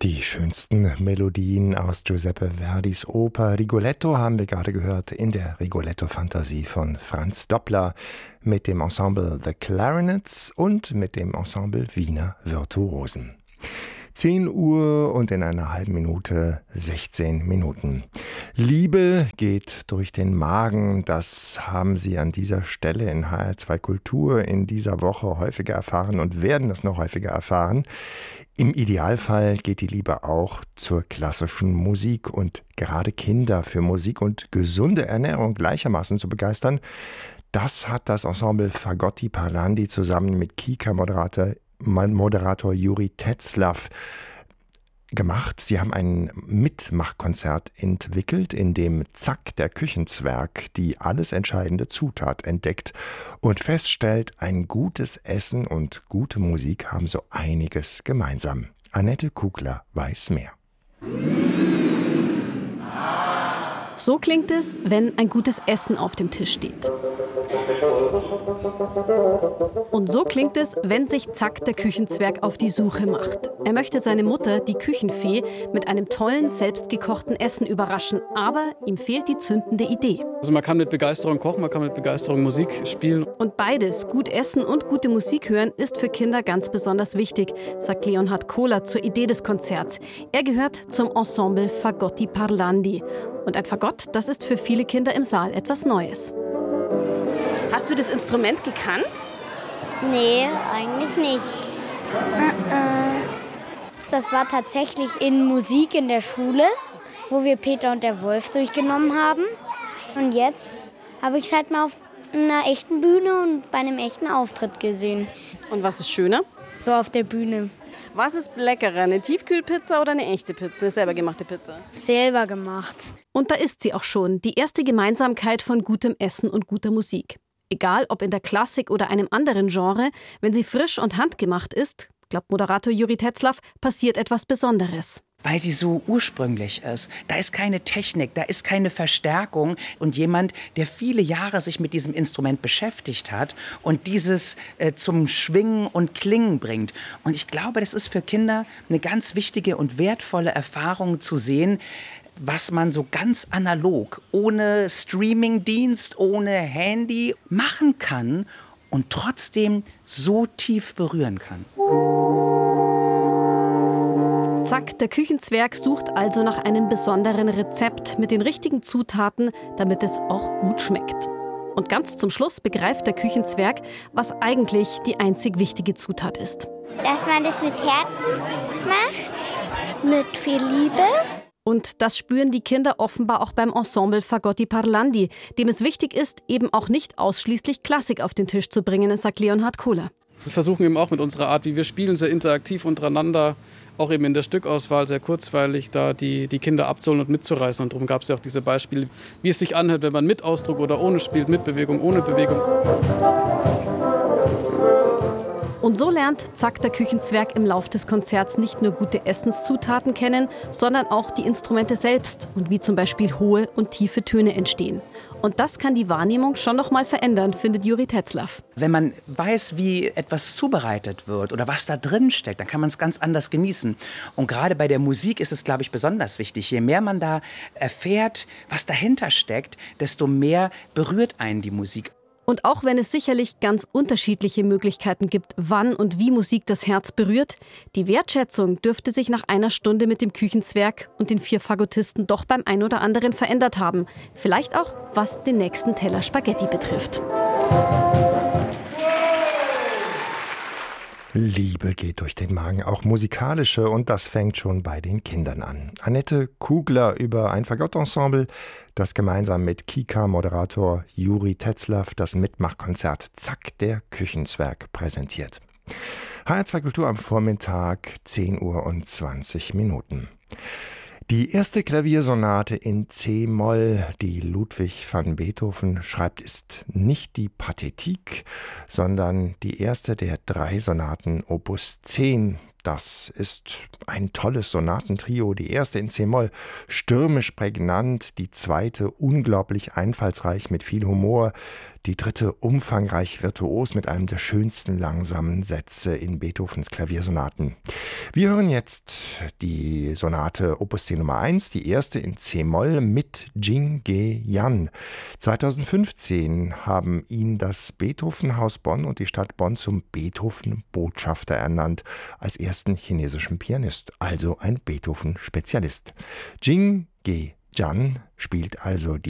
Die schönsten Melodien aus Giuseppe Verdis Oper Rigoletto haben wir gerade gehört in der Rigoletto-Fantasie von Franz Doppler mit dem Ensemble The Clarinets und mit dem Ensemble Wiener Virtuosen. 10 Uhr und in einer halben Minute 16 Minuten. Liebe geht durch den Magen, das haben Sie an dieser Stelle in HR2 Kultur in dieser Woche häufiger erfahren und werden das noch häufiger erfahren. Im Idealfall geht die Liebe auch zur klassischen Musik und gerade Kinder für Musik und gesunde Ernährung gleichermaßen zu begeistern, das hat das Ensemble Fagotti Parlandi zusammen mit KIKA-Moderator Juri Tetzlaff gemacht. Sie haben ein Mitmachkonzert entwickelt, in dem Zack, der Küchenzwerg, die alles entscheidende Zutat entdeckt und feststellt, ein gutes Essen und gute Musik haben so einiges gemeinsam. Annette Kugler weiß mehr. So klingt es, wenn ein gutes Essen auf dem Tisch steht. Und so klingt es, wenn sich Zack, der Küchenzwerg, auf die Suche macht. Er möchte seine Mutter, die Küchenfee, mit einem tollen, selbstgekochten Essen überraschen, aber ihm fehlt die zündende Idee. Also man kann mit Begeisterung kochen, man kann mit Begeisterung Musik spielen. Und beides, gut essen und gute Musik hören, ist für Kinder ganz besonders wichtig, sagt Leonhard Kohler zur Idee des Konzerts. Er gehört zum Ensemble Fagotti Parlandi. Und ein Fagott, das ist für viele Kinder im Saal etwas Neues. Hast du das Instrument gekannt? Nee, eigentlich nicht. Das war tatsächlich in Musik in der Schule, wo wir Peter und der Wolf durchgenommen haben. Und jetzt habe ich es halt mal auf einer echten Bühne und bei einem echten Auftritt gesehen. Und was ist schöner? So auf der Bühne. Was ist leckerer, eine Tiefkühlpizza oder eine echte Pizza, selber gemachte Pizza? Selber gemacht. Und da ist sie auch schon, die erste Gemeinsamkeit von gutem Essen und guter Musik. Egal ob in der Klassik oder einem anderen Genre, wenn sie frisch und handgemacht ist, glaubt Moderator Juri Tetzlaff, passiert etwas Besonderes. Weil sie so ursprünglich ist. Da ist keine Technik, da ist keine Verstärkung. Und jemand, der viele Jahre sich mit diesem Instrument beschäftigt hat und dieses zum Schwingen und Klingen bringt. Und ich glaube, das ist für Kinder eine ganz wichtige und wertvolle Erfahrung zu sehen, was man so ganz analog, ohne Streamingdienst, ohne Handy machen kann und trotzdem so tief berühren kann. Zack, der Küchenzwerg sucht also nach einem besonderen Rezept mit den richtigen Zutaten, damit es auch gut schmeckt. Und ganz zum Schluss begreift der Küchenzwerg, was eigentlich die einzig wichtige Zutat ist. Dass man das mit Herzen macht, mit viel Liebe. Und das spüren die Kinder offenbar auch beim Ensemble Fagotti Parlandi, dem es wichtig ist, eben auch nicht ausschließlich Klassik auf den Tisch zu bringen, sagt Leonhard Kohler. Wir versuchen eben auch mit unserer Art, wie wir spielen, sehr interaktiv untereinander, auch eben in der Stückauswahl sehr kurzweilig, da die Kinder abzuholen und mitzureißen. Und darum gab es ja auch diese Beispiele, wie es sich anhört, wenn man mit Ausdruck oder ohne spielt, mit Bewegung, ohne Bewegung. Und so lernt Zack, der Küchenzwerg im Lauf des Konzerts nicht nur gute Essenszutaten kennen, sondern auch die Instrumente selbst und wie zum Beispiel hohe und tiefe Töne entstehen. Und das kann die Wahrnehmung schon noch mal verändern, findet Juri Tetzlaff. Wenn man weiß, wie etwas zubereitet wird oder was da drin steckt, dann kann man es ganz anders genießen. Und gerade bei der Musik ist es, glaube ich, besonders wichtig. Je mehr man da erfährt, was dahinter steckt, desto mehr berührt einen die Musik. Und auch wenn es sicherlich ganz unterschiedliche Möglichkeiten gibt, wann und wie Musik das Herz berührt, die Wertschätzung dürfte sich nach einer Stunde mit dem Küchenzwerg und den 4 Fagottisten doch beim ein oder anderen verändert haben. Vielleicht auch, was den nächsten Teller Spaghetti betrifft. Liebe geht durch den Magen, auch musikalische, und das fängt schon bei den Kindern an. Annette Kugler über ein Fagottensemble, das gemeinsam mit KIKA-Moderator Juri Tetzlaff das Mitmachkonzert Zack, der Küchenzwerg präsentiert. HR2 Kultur am Vormittag, 10 Uhr und 20 Minuten. Die erste Klaviersonate in C-Moll, die Ludwig van Beethoven schreibt, ist nicht die Pathetique, sondern die erste der 3 Sonaten Opus 10. Das ist ein tolles Sonatentrio. Die erste in C-Moll, stürmisch prägnant, die zweite unglaublich einfallsreich mit viel Humor, die dritte umfangreich virtuos mit einem der schönsten langsamen Sätze in Beethovens Klaviersonaten. Wir hören jetzt die Sonate Opus 10 Nummer 1, die erste in C-Moll mit Jing Ge Yan. 2015 haben ihn das Beethovenhaus Bonn und die Stadt Bonn zum Beethoven-Botschafter ernannt, als ersten chinesischen Pianist, also ein Beethoven-Spezialist. Jing Ge Yan spielt also die